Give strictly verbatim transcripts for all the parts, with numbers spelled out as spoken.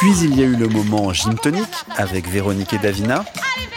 Puis il y a eu le moment gin tonic avec Véronique et Davina.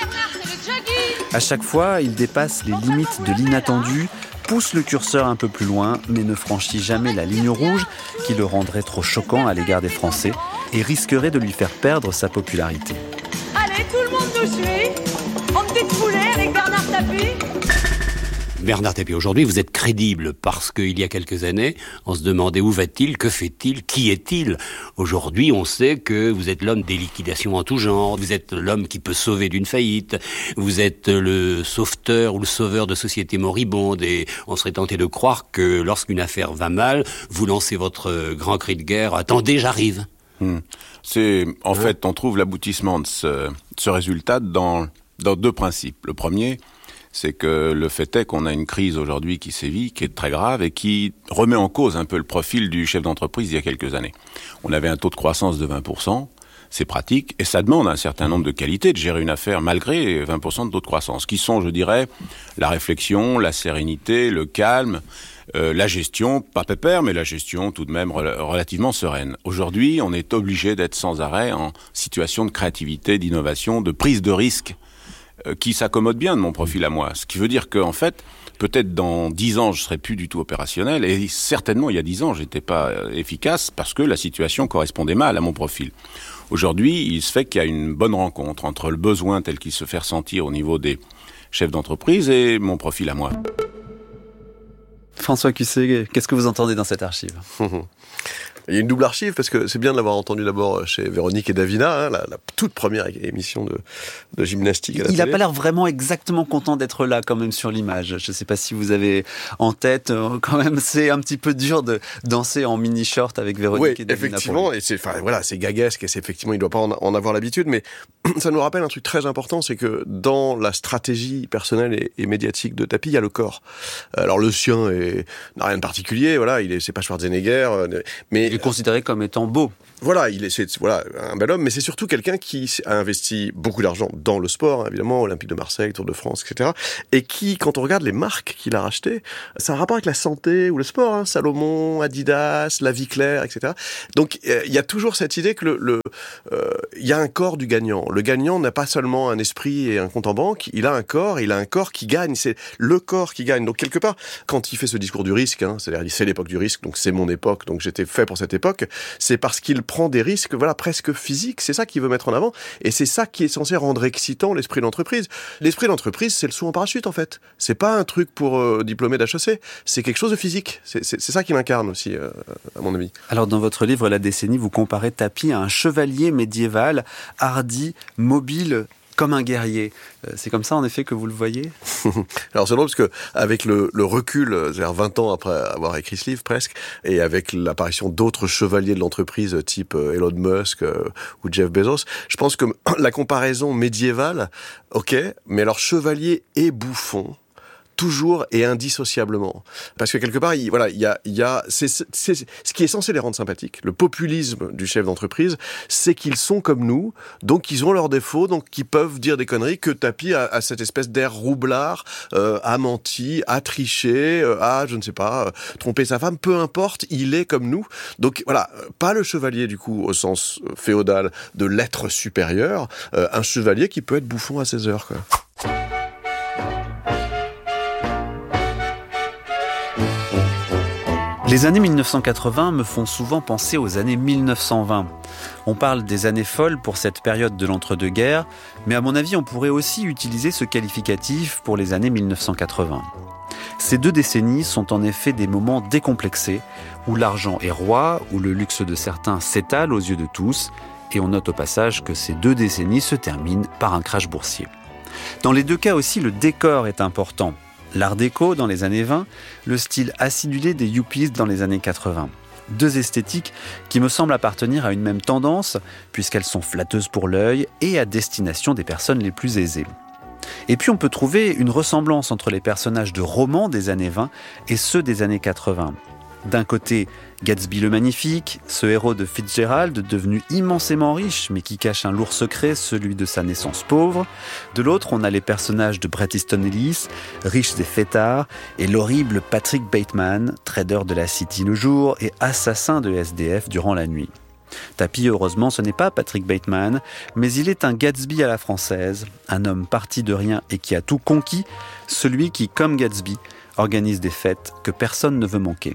À chaque fois, il dépasse les limites de l'inattendu, pousse le curseur un peu plus loin, mais ne franchit jamais la ligne rouge qui le rendrait trop choquant à l'égard des Français et risquerait de lui faire perdre sa popularité. Allez, tout le monde nous suit. En petite foulée avec Bernard Tapie. Bernard Tapie, aujourd'hui, vous êtes crédible parce qu'il y a quelques années, on se demandait où va-t-il, que fait-il, qui est-il. Aujourd'hui, on sait que vous êtes l'homme des liquidations en tout genre, vous êtes l'homme qui peut sauver d'une faillite, vous êtes le sauveteur ou le sauveur de sociétés moribondes et on serait tenté de croire que lorsqu'une affaire va mal, vous lancez votre grand cri de guerre « Attendez, j'arrive ». Hum. C'est, en ouais. fait, on trouve l'aboutissement de ce, ce résultat dans, dans deux principes. Le premier, c'est que le fait est qu'on a une crise aujourd'hui qui sévit, qui est très grave et qui remet en cause un peu le profil du chef d'entreprise il y a quelques années. On avait un taux de croissance de vingt pour cent, c'est pratique, et ça demande un certain nombre de qualités de gérer une affaire malgré vingt pour cent de taux de croissance, qui sont, je dirais, la réflexion, la sérénité, le calme, euh, la gestion, pas pépère, mais la gestion tout de même rel- relativement sereine. Aujourd'hui, on est obligé d'être sans arrêt en situation de créativité, d'innovation, de prise de risque, qui s'accommode bien de mon profil à moi. Ce qui veut dire qu'en fait, peut-être dans dix ans, je serai plus du tout opérationnel, et certainement, il y a dix ans, j'étais pas efficace parce que la situation correspondait mal à mon profil. Aujourd'hui, il se fait qu'il y a une bonne rencontre entre le besoin tel qu'il se fait ressentir au niveau des chefs d'entreprise et mon profil à moi. François Cusset, qu'est-ce que vous entendez dans cette archive ? Il y a une double archive, parce que c'est bien de l'avoir entendu d'abord chez Véronique et Davina, hein, la, la toute première émission de, de gymnastique à la Il télé. n'a pas l'air vraiment exactement content d'être là, quand même, sur l'image. Je ne sais pas si vous avez en tête, euh, quand même, c'est un petit peu dur de danser en mini-short avec Véronique oui, et Davina. Effectivement, et c'est, enfin, voilà, c'est gaguesque, et c'est effectivement, il ne doit pas en, en avoir l'habitude, mais ça nous rappelle un truc très important, c'est que dans la stratégie personnelle et, et médiatique de Tapie, il y a le corps. Alors, le sien est, n'a rien de particulier, voilà, il est, c'est pas Schwarzenegger, mais... Il est considéré comme étant beau. Voilà, il est, c'est, voilà, un bel homme, mais c'est surtout quelqu'un qui a investi beaucoup d'argent dans le sport, hein, évidemment, Olympique de Marseille, Tour de France, et cetera. Et qui, quand on regarde les marques qu'il a rachetées, ça a un rapport avec la santé ou le sport, hein, Salomon, Adidas, La Vie Claire, et cetera. Donc, il euh, y a toujours cette idée que le, le, euh, y a un corps du gagnant. Le gagnant n'a pas seulement un esprit et un compte en banque, il a un corps, il a un corps qui gagne. C'est le corps qui gagne. Donc, quelque part, quand il fait ce discours du risque, hein, c'est-à-dire, c'est l'époque du risque, donc c'est mon époque, donc j'étais fait pour cette époque, c'est parce qu'il prend des risques, voilà, presque physiques. C'est ça qu'il veut mettre en avant. Et c'est ça qui est censé rendre excitant l'esprit d'entreprise. L'esprit d'entreprise, c'est le saut en parachute, en fait. C'est pas un truc pour euh, diplômé d'H E C. C'est quelque chose de physique. C'est, c'est, c'est ça qu'il incarne aussi, euh, à mon avis. Alors, dans votre livre, La décennie, vous comparez Tapie à un chevalier médiéval, hardi, mobile, comme un guerrier. C'est comme ça, en effet, que vous le voyez ? Alors, c'est drôle parce que, avec le, le recul, c'est-à-dire vingt ans après avoir écrit ce livre, presque, et avec l'apparition d'autres chevaliers de l'entreprise, type Elon Musk euh, ou Jeff Bezos, je pense que la comparaison médiévale, ok, mais alors chevalier et bouffon, toujours et indissociablement. Parce que quelque part, il, voilà, il y a, il y a, c'est, c'est, c'est ce qui est censé les rendre sympathiques. Le populisme du chef d'entreprise, c'est qu'ils sont comme nous, donc ils ont leurs défauts, donc ils peuvent dire des conneries, que Tapie a, a cette espèce d'air roublard, euh, a menti, a triché, euh, a, je ne sais pas, euh, trompé sa femme, peu importe, il est comme nous. Donc voilà, pas le chevalier du coup au sens féodal de l'être supérieur, euh, un chevalier qui peut être bouffon à ses heures, quoi. Les années mille neuf cent quatre-vingts me font souvent penser aux années mille neuf cent vingt. On parle des années folles pour cette période de l'entre-deux-guerres, mais à mon avis, on pourrait aussi utiliser ce qualificatif pour les années mille neuf cent quatre-vingts. Ces deux décennies sont en effet des moments décomplexés, où l'argent est roi, où le luxe de certains s'étale aux yeux de tous, et on note au passage que ces deux décennies se terminent par un crash boursier. Dans les deux cas aussi, le décor est important. L'art déco dans les années vingt, le style acidulé des yuppies dans les années quatre-vingts. Deux esthétiques qui me semblent appartenir à une même tendance, puisqu'elles sont flatteuses pour l'œil et à destination des personnes les plus aisées. Et puis on peut trouver une ressemblance entre les personnages de romans des années vingt et ceux des années quatre-vingts. D'un côté, Gatsby le Magnifique, ce héros de Fitzgerald devenu immensément riche, mais qui cache un lourd secret, celui de sa naissance pauvre. De l'autre, on a les personnages de Bret Easton Ellis, riches et fêtards, et l'horrible Patrick Bateman, trader de la City le jour et assassin de S D F durant la nuit. Tapi, heureusement, ce n'est pas Patrick Bateman, mais il est un Gatsby à la française, un homme parti de rien et qui a tout conquis, celui qui, comme Gatsby, organise des fêtes que personne ne veut manquer.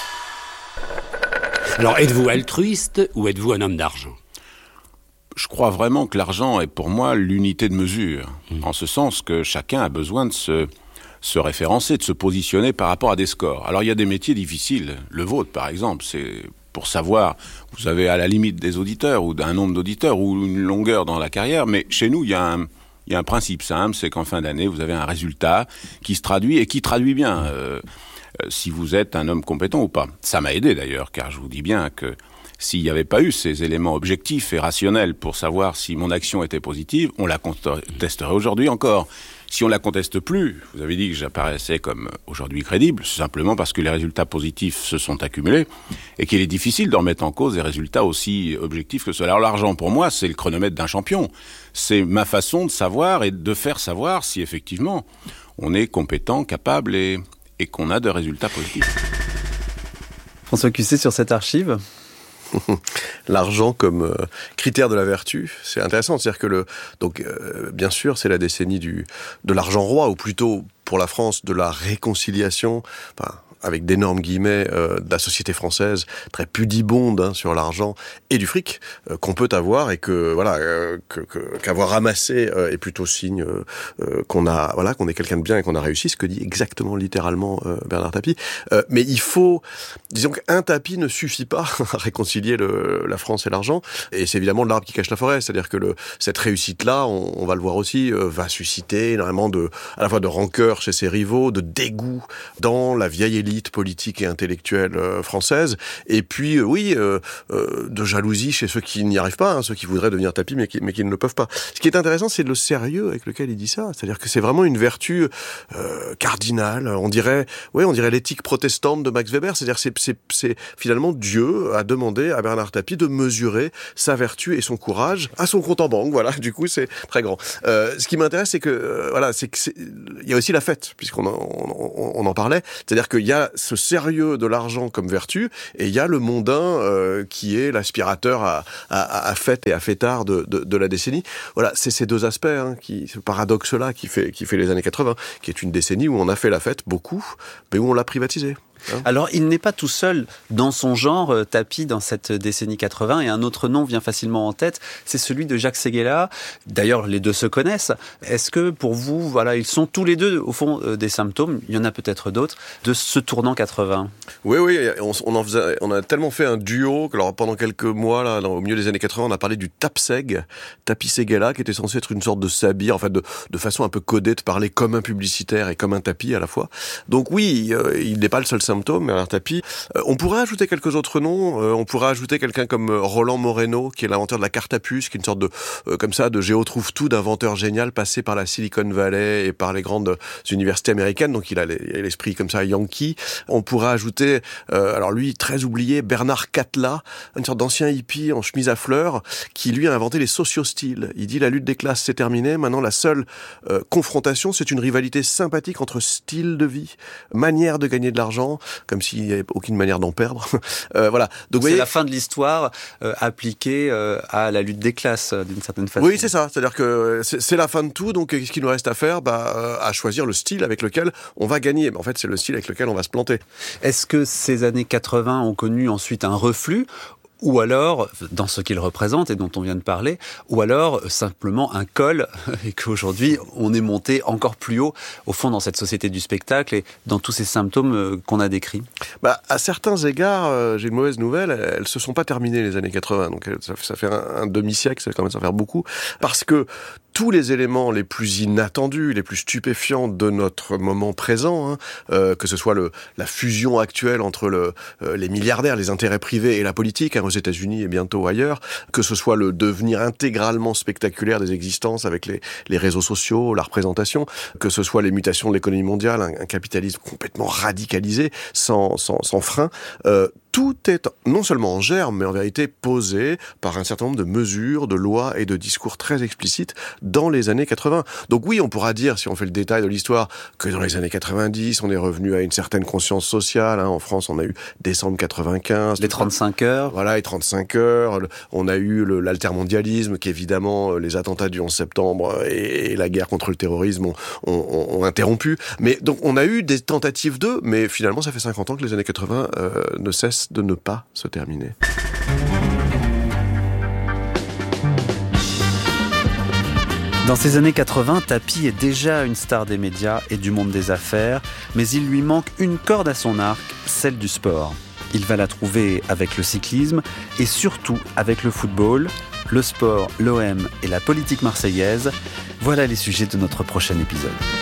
Alors, êtes-vous altruiste ou êtes-vous un homme d'argent ? Je crois vraiment que l'argent est pour moi l'unité de mesure, mmh. en ce sens que chacun a besoin de se, se référencer, de se positionner par rapport à des scores. Alors il y a des métiers difficiles, le vôtre par exemple, c'est pour savoir, vous avez à la limite des auditeurs ou d'un nombre d'auditeurs ou une longueur dans la carrière, mais chez nous il y a un, il y a un principe simple, c'est qu'en fin d'année vous avez un résultat qui se traduit et qui traduit bien euh, euh, si vous êtes un homme compétent ou pas. Ça m'a aidé d'ailleurs, car je vous dis bien que s'il n'y avait pas eu ces éléments objectifs et rationnels pour savoir si mon action était positive, on la contesterait aujourd'hui encore. Si on la conteste plus, vous avez dit que j'apparaissais comme aujourd'hui crédible, c'est simplement parce que les résultats positifs se sont accumulés et qu'il est difficile de remettre en cause des résultats aussi objectifs que cela. Alors l'argent, pour moi, c'est le chronomètre d'un champion. C'est ma façon de savoir et de faire savoir si effectivement on est compétent, capable et, et qu'on a de résultats positifs. François Cusset, sur cette archive ? L'argent comme euh, critère de la vertu, c'est intéressant. C'est-à-dire que le, donc euh, bien sûr, c'est la décennie du de l'argent roi, ou plutôt pour la France de la réconciliation. Enfin, avec d'énormes guillemets, euh, de la société française, très pudibonde hein, sur l'argent et du fric euh, qu'on peut avoir et que voilà euh, que, que, qu'avoir ramassé euh, est plutôt signe euh, qu'on a voilà qu'on est quelqu'un de bien et qu'on a réussi, ce que dit exactement littéralement euh, Bernard Tapie. Euh, mais il faut, disons qu'un tapis ne suffit pas à réconcilier le, la France et l'argent, et c'est évidemment l'arbre qui cache la forêt, c'est-à-dire que le, cette réussite-là, on, on va le voir aussi, euh, va susciter énormément de à la fois de rancœur chez ses rivaux, de dégoût dans la vieille élite politique et intellectuelle euh, française, et puis euh, oui, euh, euh, de jalousie chez ceux qui n'y arrivent pas, hein, ceux qui voudraient devenir tapis mais qui, mais qui ne le peuvent pas. Ce qui est intéressant, c'est le sérieux avec lequel il dit ça, c'est-à-dire que c'est vraiment une vertu euh, cardinale, on dirait, oui, on dirait l'éthique protestante de Max Weber, c'est-à-dire c'est, c'est, c'est finalement Dieu a demandé à Bernard Tapie de mesurer sa vertu et son courage à son compte en banque, voilà, du coup c'est très grand. Euh, ce qui m'intéresse, c'est que, euh, voilà, c'est que c'est, il y a aussi la fête, puisqu'on en, on, on en parlait, c'est-à-dire qu'il y a ce sérieux de l'argent comme vertu, et il y a le mondain euh, qui est l'aspirateur à, à, à fête et à fêtard de, de, de la décennie. Voilà, c'est ces deux aspects, hein, qui, ce paradoxe-là qui fait, qui fait les années quatre-vingts, qui est une décennie où on a fait la fête beaucoup, mais où on l'a privatisée. Hein. Alors, il n'est pas tout seul dans son genre, euh, Tapie, dans cette décennie quatre-vingts, et un autre nom vient facilement en tête, c'est celui de Jacques Séguéla. D'ailleurs, les deux se connaissent. Est-ce que, pour vous, voilà, ils sont tous les deux, au fond, euh, des symptômes, il y en a peut-être d'autres, de ce tournant quatre-vingts? Oui, oui, on, on, en faisait, on a tellement fait un duo que alors, pendant quelques mois, là, dans, au milieu des années quatre-vingts, on a parlé du Tapseg, Tapie Séguéla, qui était censé être une sorte de sabir, en fait, de, de façon un peu codée, de parler comme un publicitaire et comme un tapis à la fois. Donc oui, euh, il n'est pas le seul symptôme, Bernard Tapie. Euh, on pourrait ajouter quelques autres noms. Euh, on pourrait ajouter quelqu'un comme Roland Moreno, qui est l'inventeur de la carte à puce, qui est une sorte de, euh, comme ça, de géotrouve-tout, d'inventeur génial, passé par la Silicon Valley et par les grandes universités américaines. Donc il a l'esprit comme ça, yankee. On pourrait ajouter, euh, alors lui, très oublié, Bernard Catla, une sorte d'ancien hippie en chemise à fleurs, qui lui a inventé les sociostyles. Il dit la lutte des classes c'est terminé. Maintenant la seule euh, confrontation, c'est une rivalité sympathique entre style de vie, manière de gagner de l'argent, comme s'il n'y avait aucune manière d'en perdre. euh, voilà. Donc, Donc c'est voyez, la fin de l'histoire euh, appliquée euh, à la lutte des classes, euh, d'une certaine façon. oui, c'est ça. C'est-à-dire que c'est, c'est la fin de tout. Donc, qu'est-ce qu'il nous reste à faire? Bah, euh, à choisir le style avec lequel on va gagner. Mais en fait, c'est le style avec lequel on va se planter. Est-ce que ces années quatre-vingts ont connu ensuite un reflux, ou alors, dans ce qu'ils représentent et dont on vient de parler, ou alors simplement un col, et qu'aujourd'hui on est monté encore plus haut, au fond, dans cette société du spectacle et dans tous ces symptômes qu'on a décrits? Bah, à certains égards, euh, j'ai une mauvaise nouvelle, elles, elles se sont pas terminées les années quatre-vingts, donc ça, ça fait un, un demi-siècle, ça commence à faire beaucoup, parce que tous les éléments les plus inattendus, les plus stupéfiants de notre moment présent, hein, euh, que ce soit le, la fusion actuelle entre le, euh, les milliardaires, les intérêts privés et la politique, hein, aux États-Unis et bientôt ailleurs, que ce soit le devenir intégralement spectaculaire des existences avec les, les réseaux sociaux, la représentation, que ce soit les mutations de l'économie mondiale, un, un capitalisme complètement radicalisé, sans, sans, sans frein, euh, tout est non seulement en germe, mais en vérité posé par un certain nombre de mesures, de lois et de discours très explicites dans les années quatre-vingts. Donc oui, on pourra dire, si on fait le détail de l'histoire, que dans les années quatre-vingt-dix, on est revenu à une certaine conscience sociale. Hein. En France, on a eu décembre quatre-vingt-quinze. Les trente-cinq heures. Voilà, les trente-cinq heures. On a eu le, l'altermondialisme, qui évidemment, les attentats du onze septembre et, et la guerre contre le terrorisme ont, ont, ont interrompu. Mais donc, on a eu des tentatives d'eux, mais finalement, ça fait cinquante ans que les années quatre-vingts euh, ne cessent de ne pas se terminer. Dans ces années quatre-vingts, Tapi est déjà une star des médias et du monde des affaires, mais il lui manque une corde à son arc, celle du sport. Il va la trouver avec le cyclisme et surtout avec le football, le sport, l'O M et la politique marseillaise. Voilà les sujets de notre prochain épisode.